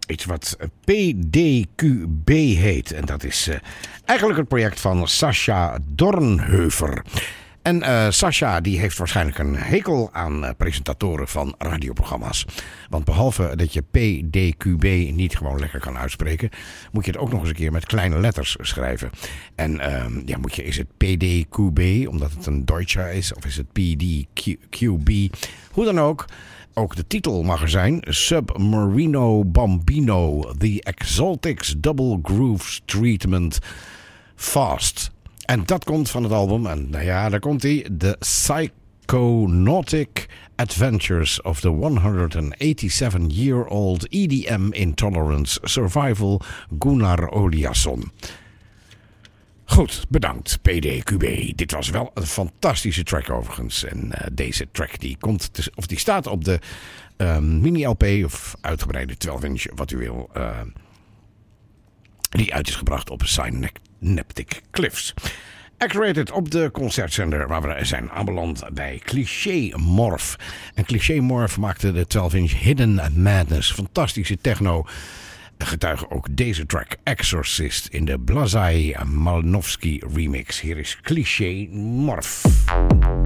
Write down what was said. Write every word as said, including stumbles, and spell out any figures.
Iets wat P D Q B heet. En dat is uh, eigenlijk het project van Sascha Dornheuver. En uh, Sascha die heeft waarschijnlijk een hekel aan uh, presentatoren van radioprogramma's. Want behalve dat je P D Q B niet gewoon lekker kan uitspreken, moet je het ook nog eens een keer met kleine letters schrijven. En uh, ja, moet je, is het P D Q B omdat het een Deutscher is, of is het P D Q B? Hoe dan ook. Ook de titel mag er zijn. Submarino Bambino, The Exotics Double Grooves Treatment Fast. En dat komt van het album, en nou ja, daar komt hij. The Psychonautic Adventures of the honderdzevenennegentig-year-old E D M Intolerance Survival Gunnar Oliasson. Goed, bedankt P D Q B. Dit was wel een fantastische track overigens. En uh, deze track die komt, te, of die staat op de uh, mini-L P of uitgebreide twaalf inch, wat u wil. Uh, die uit is gebracht op Synaptic Cliffs. X-Rated op de concertzender waar we zijn aanbeland bij Cliché Morph. En Cliché Morph maakte de twaalf inch Hidden Madness. Fantastische techno. Getuige ook deze track Exorcist in de Blazai Malnowski remix. Hier is Cliché Morph.